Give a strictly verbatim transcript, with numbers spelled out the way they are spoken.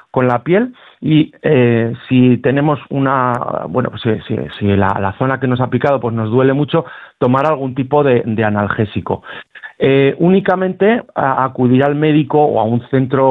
con la piel y eh, si tenemos una, bueno, pues si, si, si la, la zona que nos ha picado pues nos duele mucho, tomar algún tipo de, de analgésico. Eh, únicamente a, acudir al médico o a un centro